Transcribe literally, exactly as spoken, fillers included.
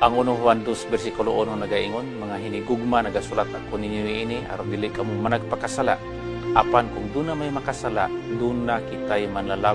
Ang unong Juan two, versikulo one nagaingon, mga hinigugma nagasulat ako ninyo ini, aron dili kamo managpakasala. Apan kung doon na may makasala, doon na kita'y manlalab